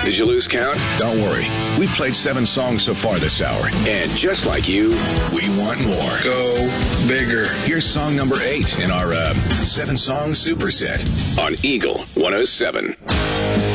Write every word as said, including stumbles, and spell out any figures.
Did you lose count? Don't worry. We've played seven songs so far this hour. And just like you, we want more. Go bigger. Here's song number eight in our uh, seven-song superset on Eagle one oh seven.